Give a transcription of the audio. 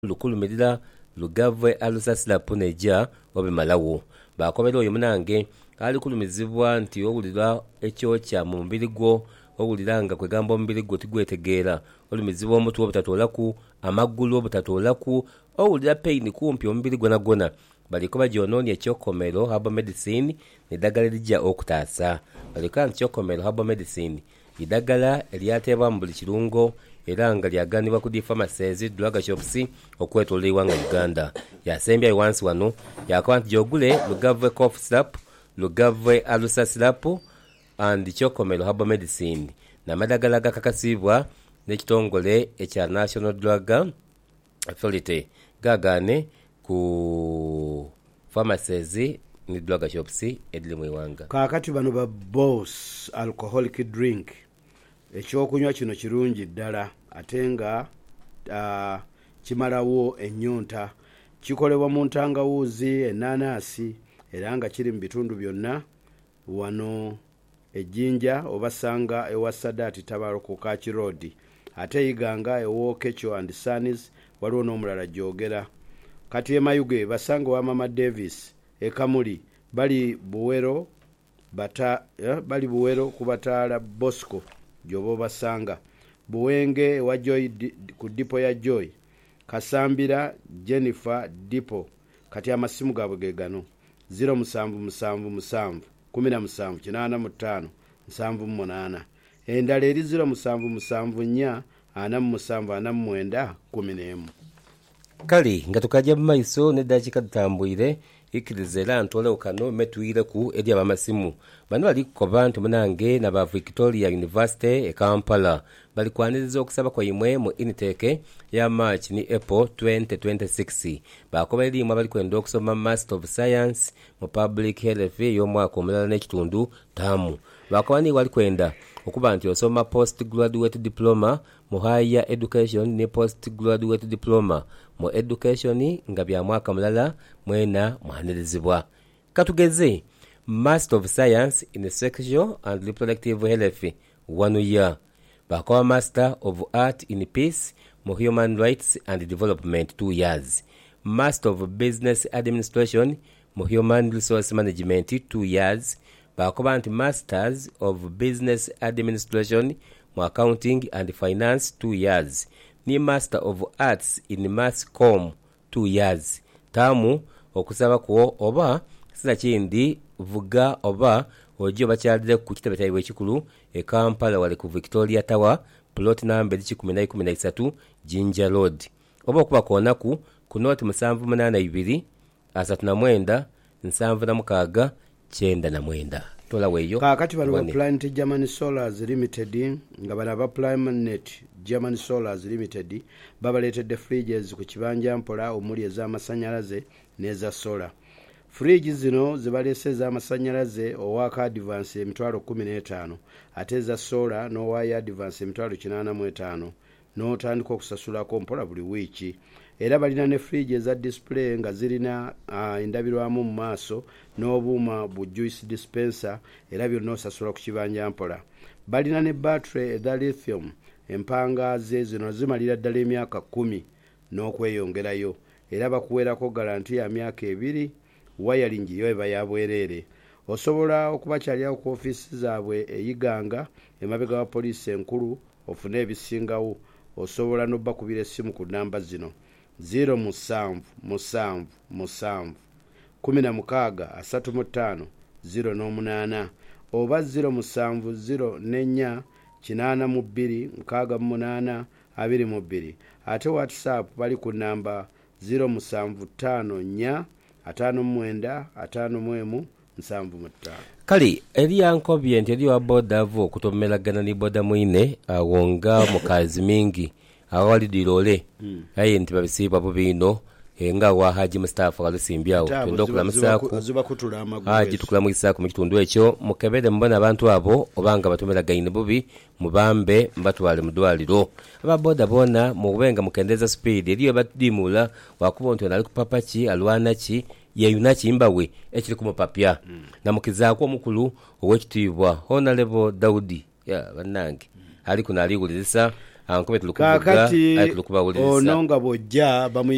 lukulumirira lugavwe alusasira puneja obimalawo bakobera oyo munange ali kulumizibwa nti owulira ekyokya mu mubiri gwo owulira nga kwegamba omubiri gwo tigwetegeera olumizibwa omutwe obutatolaku amagulu obutatolaku owulira pain kumpi omubiri gwona baliko bajononya ekyokomero herbal medicine neddagala lijja okutaasa baliko nti kyokomero herbal medicine idagala eryatebwa mu buli kirungo era nga lyaganibwa ku pharmacies drug shops okwetolera iwanga Uganda yasembya wansi wano yakoba nti jogule lugavwe cough syrup lugavwe alusa syrup and kyokomero herbal medicine namadagala gakakasibwa n'ekitongole ekya National Drug Authority gagane ku pharmacies ni drug shops edili mu iwanga kakati bano ba boss alcoholic drink ekyokunywa kino kirungi ddala ate nga kimalawo ennyonta kikolebwa mu ntangawuuzi ennaanaasi era nga kiri mu bitundu byonna wano ejjinja obasanga ewa Sadat Tabaro ku Kachi Road ate iganga ewo Kecho and Sons waliwo n'omulala gyogera kati emayuge basanga wa Mama Davis ekamuli bali buwero kubataala Bosco jobo basanga buwenge wa Joy ku dipo ya Joy Kasambira Jennifer dipo kati amasimu gabwe gegano 0777 17 85 endala eri 0774 47 49 kali nga tukajja mu maiso n'eddakiika tutambwire ikiriza era ntolewo kano metuireku eri abamasimu bano bali kukoba nti munange n'aba Victoria University e Kampala bali kwaniriza okusaba kwaimwe mu intake ya March ni April 2026 bakoba erimu abali kwenda okusoma Master of Science mu Public Health y'omwaka omulala n'ekitundu tamu bakoba ni wali kwenda okuba nti osoma postgraduate diploma mu higher education ne postgraduate diploma mu education nga bya mwaka mulala mwena mwanirizibwa katugeze Master of Science in Sexual and Reproductive Health 1 year bakoba Master of Art in Peace mu Human Rights and Development 2 years Master of Business Administration mu Human Resource Management 2 years bakoba nti Masters of Business Administration mu Accounting and Finance 2 years ni Master of Arts in Mass Comm 2 years tamu okusaba kuwo oba sina kindi vuga oba ojo bakyalire ku kitebe kyabwe ekikulu e Kampala wale ku Victoria Tower plot number 1013 Jinja Road oba okuba konaku ku note 782 39 76 99 tola weyo kakati bali Planet German Solars Limited nga bana Planet German Solars Limited babaletedde fridges ku kibanja mpola omuli ez'amasanyalaze n'eza solar fridge zino zibalese ez'amasanyalaze owaka advance emitwalo 15 ate eza solar n'owaya advance emitwalo 85 n'otandika okusasulako mpola buli wiiki era balina ne fridge eza display nga zirina endabirwamu mu maaso n'obuuma bu juice dispenser era byonna osasula ku kibanja mpola balina ne battery eza lithium empangaaze zino zimalira ddala emyaka 10 n'okweyongerayo era bakuweerako garanti ya myaka 2 wiring yo eba yabwereere osobola okubakyalira ku ofiisi zaabwe eyiganga emabega wa poliisi enkulu ofune ebisingawo osobola n'obbakubira essimu ku namba zino 07 7 7 16 35 08 oba 07 04 82 68 22 ate WhatsApp bali ku namba 0754 59 51 75 kali eri yankobye nti eri wa boda avo okutomeragana ni boda mwine awonga mukazi mingi awali dirole aye nti babisiba bubino nga wa Haji Mustafa alusimbyawo tundo kulamusaku Haji tukulamusaku mu kitundu ekyo mukebere mbona abantu abo obanga batomeraganye bubi mubambe mbatwale mudwaliro ababoda bona mubenga mukendeza speed eriyo batdimula wakuba nti ali kupapaki alwana ki yeyunachi imbawe ekiri ku mupapya namukizaako omukulu owekitibwa Honorable Daudi ya banange ali kuna ali kulizisa ankobe tulukuvuga kakati ono nga bojja bamu